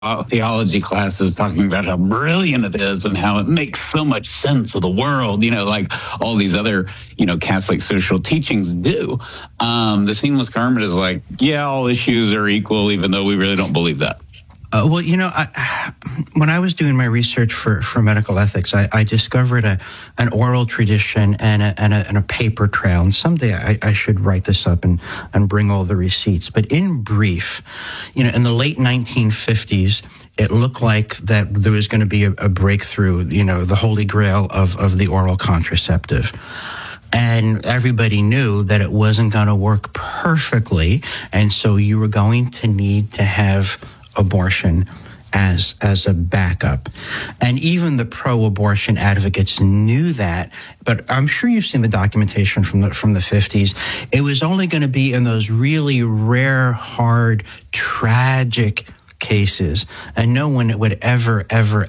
theology classes talking about how brilliant it is and how it makes so much sense of the world, like all these other, Catholic social teachings do. The seamless garment is like, yeah, all issues are equal, even though we really don't believe that. Well, when I was doing my research for medical ethics, I discovered an oral tradition and a paper trail. And someday I should write this up and bring all the receipts. But in brief, in the late 1950s, it looked like that there was going to be a breakthrough, the holy grail of the oral contraceptive. And everybody knew that it wasn't going to work perfectly. And so you were going to need to have abortion as a backup. And even the pro-abortion advocates knew that, but I'm sure you've seen the documentation from the 50s. It was only going to be in those really rare, hard, tragic cases, and no one would ever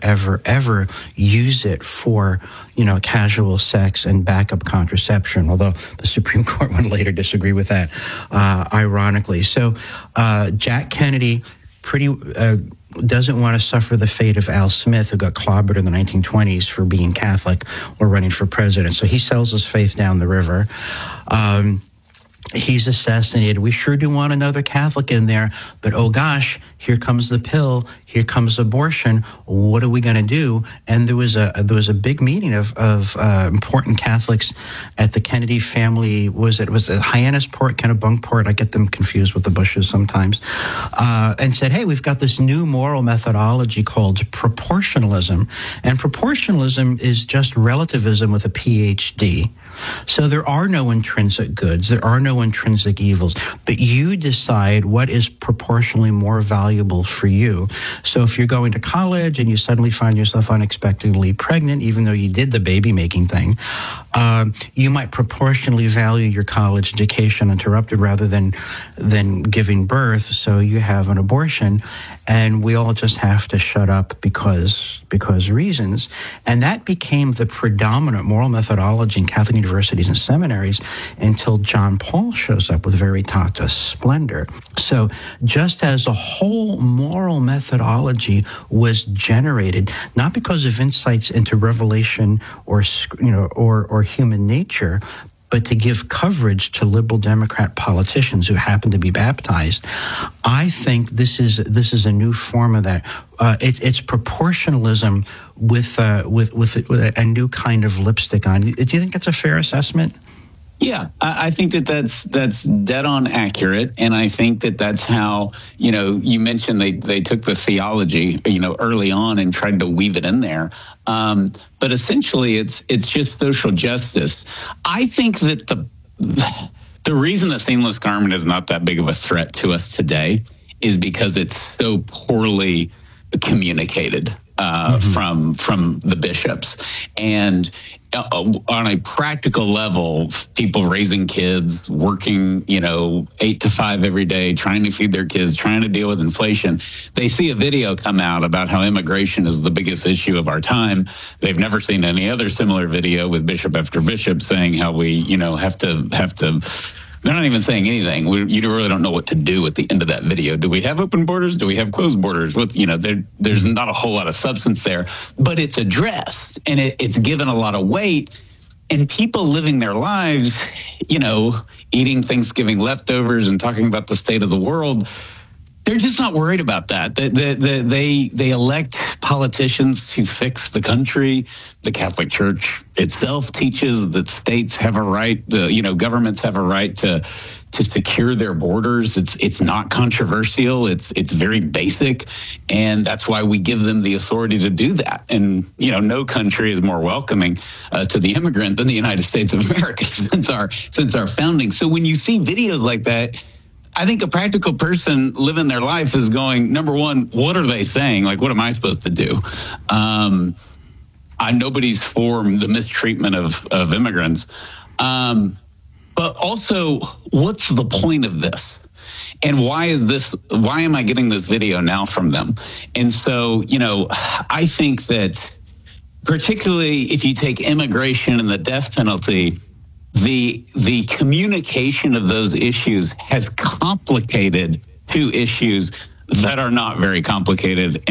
use it for, casual sex and backup contraception, although the Supreme Court would later disagree with that, ironically. So Jack Kennedy doesn't want to suffer the fate of Al Smith, who got clobbered in the 1920s for being Catholic or running for president. So he sells his faith down the river. He's assassinated. We sure do want another Catholic in there, but oh gosh, here comes the pill. Here comes abortion. What are we going to do? And there was a big meeting of important Catholics at the Kennedy family. Was it Hyannisport, Kennebunkport? I get them confused with the Bushes sometimes. And said, hey, we've got this new moral methodology called proportionalism, and proportionalism is just relativism with a PhD. So there are no intrinsic goods, there are no intrinsic evils, but you decide what is proportionally more valuable for you. So if you're going to college and you suddenly find yourself unexpectedly pregnant, even though you did the baby making thing, you might proportionally value your college education interrupted rather than giving birth. So you have an abortion, and we all just have to shut up because reasons. And that became the predominant moral methodology in Catholic universities and seminaries until John Paul shows up with Veritatis Splendor. So just as a whole moral methodology was generated, not because of insights into revelation or human nature, but to give coverage to liberal Democrat politicians who happen to be baptized. I think this is a new form of that. It's proportionalism with a new kind of lipstick on. Do you think that's a fair assessment? Yeah, I think that's dead on accurate, and I think that's how, you mentioned they took the theology, early on and tried to weave it in there. But essentially, it's just social justice. I think that the reason the seamless garment is not that big of a threat to us today is because it's so poorly communicated from the bishops. And on a practical level, people raising kids, working, 8 to 5 every day, trying to feed their kids, trying to deal with inflation. They see a video come out about how immigration is the biggest issue of our time. They've never seen any other similar video with bishop after bishop saying how we, have to. They're not even saying anything. You really don't know what to do at the end of that video. Do we have open borders? Do we have closed borders? There's not a whole lot of substance there, but it's addressed and it's given a lot of weight. And people living their lives, eating Thanksgiving leftovers and talking about the state of the world, they're just not worried about that. They elect politicians to fix the country. The Catholic Church itself teaches that states have a right, governments have a right to secure their borders. It's not controversial. It's very basic, and that's why we give them the authority to do that. And no country is more welcoming to the immigrant than the United States of America since our founding. So when you see videos like that, I think a practical person living their life is going, number one, what are they saying? Like, what am I supposed to do? Nobody's for the mistreatment of immigrants. But also, what's the point of this? And why am I getting this video now from them? And so, I think that particularly if you take immigration and the death penalty, the communication of those issues has complicated two issues that are not very complicated